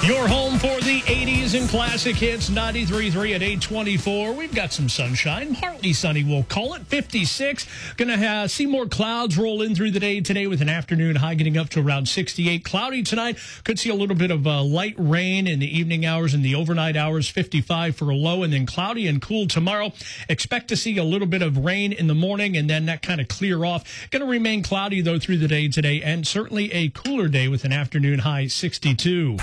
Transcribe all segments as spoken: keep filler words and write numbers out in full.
Your home for the eighties and classic hits, ninety-three point three at eight twenty-four. We've got some sunshine. Partly sunny, we'll call it. fifty-six. Going to have see more clouds roll in through the day today with an afternoon high getting up to around sixty-eight. Cloudy tonight. Could see a little bit of uh, light rain in the evening hours and the overnight hours. fifty-five for a low, and then cloudy and cool tomorrow. Expect to see a little bit of rain in the morning and then that kind of clear off. Going to remain cloudy, though, through the day today, and certainly a cooler day with an afternoon high sixty-two.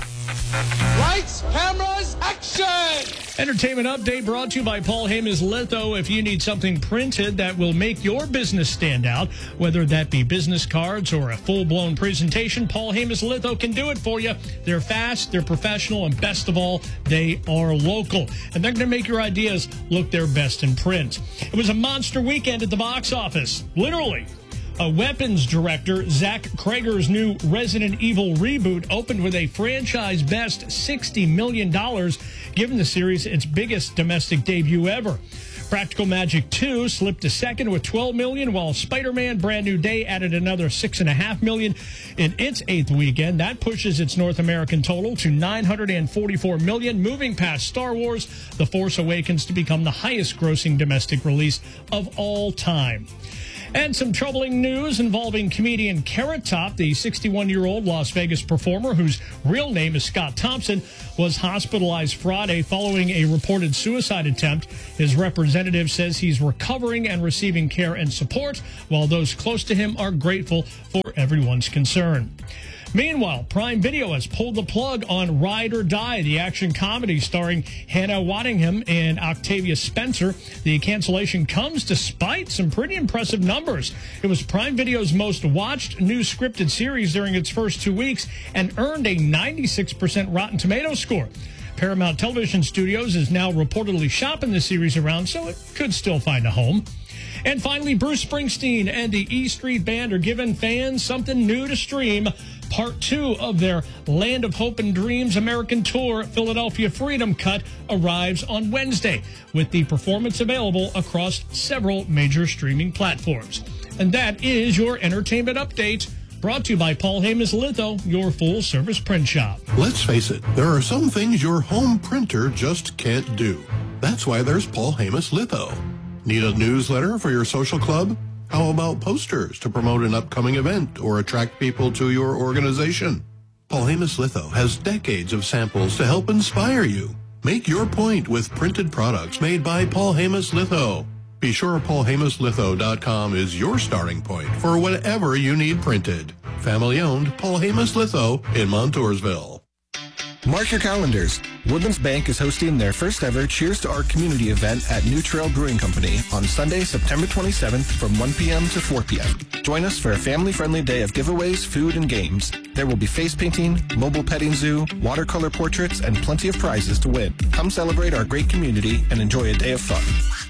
Lights, cameras, action! Entertainment update brought to you by Paul Hamas Litho. If you need something printed that will make your business stand out, whether that be business cards or a full-blown presentation, Paul Hamas Litho can do it for you. They're fast, they're professional, and best of all, they are local. And they're going to make your ideas look their best in print. It was a monster weekend at the box office, literally. A weapons director, Zach Krager's new Resident Evil reboot opened with a franchise best sixty million dollars, giving the series its biggest domestic debut ever. Practical Magic two slipped to second with twelve million dollars, while Spider-Man Brand New Day added another six point five million dollars in its eighth weekend. That pushes its North American total to nine hundred forty-four million dollars, moving past Star Wars The Force Awakens to become the highest-grossing domestic release of all time. And some troubling news involving comedian Carrot Top, the sixty-one-year-old Las Vegas performer whose real name is Scott Thompson, was hospitalized Friday following a reported suicide attempt. His representative says he's recovering and receiving care and support, while those close to him are grateful for everyone's concern. Meanwhile, Prime Video has pulled the plug on Ride or Die, the action comedy starring Hannah Waddingham and Octavia Spencer. The cancellation comes despite some pretty impressive numbers. It was Prime Video's most watched new scripted series during its first two weeks and earned a ninety-six percent Rotten Tomatoes score. Paramount Television Studios is now reportedly shopping the series around, so it could still find a home. And finally, Bruce Springsteen and the E Street Band are giving fans something new to stream. Part two of their Land of Hope and Dreams American Tour Philadelphia Freedom Cut arrives on Wednesday, with the performance available across several major streaming platforms. And that is your entertainment update, brought to you by Paul Hamas Litho, your full-service print shop. Let's face it, there are some things your home printer just can't do. That's why there's Paul Hamas Litho. Need a newsletter for your social club? How about posters to promote an upcoming event or attract people to your organization? Paul Hamas Litho has decades of samples to help inspire you. Make your point with printed products made by Paul Hamas Litho. Be sure Paul Hamas Litho dot com is your starting point for whatever you need printed. Family-owned Paul Hamas Litho in Montoursville. Mark your calendars. Woodlands Bank is hosting their first ever Cheers to Art community event at New Trail Brewing Company on Sunday, September twenty-seventh from one p.m. to four p.m. Join us for a family-friendly day of giveaways, food, and games. There will be face painting, mobile petting zoo, watercolor portraits, and plenty of prizes to win. Come celebrate our great community and enjoy a day of fun.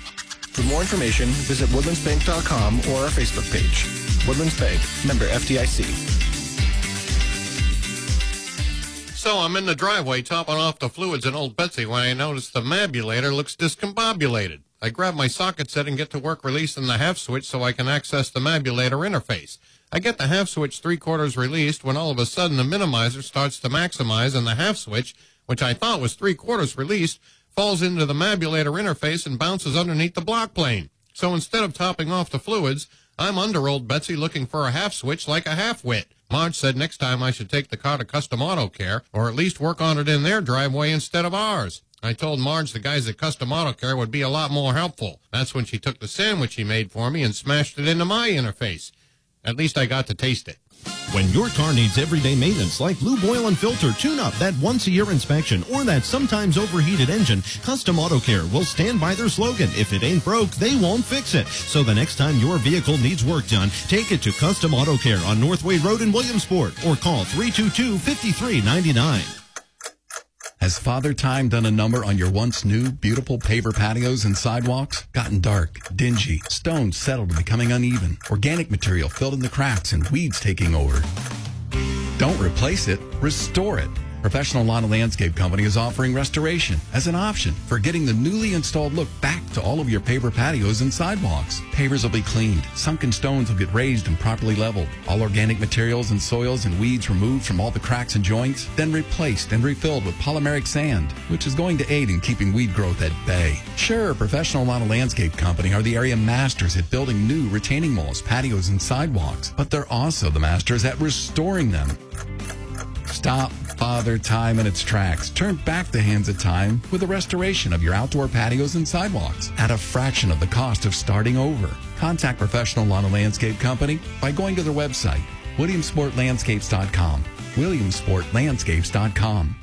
For more information, visit woodlands bank dot com or our Facebook page. Woodlands Bank, member F D I C. So I'm in the driveway topping off the fluids in Old Betsy when I notice the mabulator looks discombobulated. I grab my socket set and get to work releasing the half switch so I can access the mabulator interface. I get the half switch three quarters released when all of a sudden the minimizer starts to maximize and the half switch, which I thought was three quarters released, falls into the mabulator interface and bounces underneath the block plane. So instead of topping off the fluids, I'm under Old Betsy looking for a half switch like a half-wit. Marge said next time I should take the car to Custom Auto Care, or at least work on it in their driveway instead of ours. I told Marge the guys at Custom Auto Care would be a lot more helpful. That's when she took the sandwich he made for me and smashed it into my interface. At least I got to taste it. When your car needs everyday maintenance like lube, oil, and filter tune-up, that once-a-year inspection, or that sometimes overheated engine, Custom Auto Care will stand by their slogan, if it ain't broke, they won't fix it. So the next time your vehicle needs work done, take it to Custom Auto Care on Northway Road in Williamsport, or call three two two, five three nine nine. Has Father Time done a number on your once new, beautiful paver patios and sidewalks? Gotten dark, dingy, stones settled and becoming uneven, organic material filled in the cracks, and weeds taking over? Don't replace it, restore it. Professional Lawn and Landscape Company is offering restoration as an option for getting the newly installed look back to all of your paver patios and sidewalks. Pavers will be cleaned. Sunken stones will get raised and properly leveled. All organic materials and soils and weeds removed from all the cracks and joints, then replaced and refilled with polymeric sand, which is going to aid in keeping weed growth at bay. Sure, Professional Lawn and Landscape Company are the area masters at building new retaining walls, patios, and sidewalks, but they're also the masters at restoring them. Stop Father Time in its tracks. Turn back the hands of time with a restoration of your outdoor patios and sidewalks at a fraction of the cost of starting over. Contact Professional Lawn and Landscape Company by going to their website, williamsport landscapes dot com. williamsport landscapes dot com.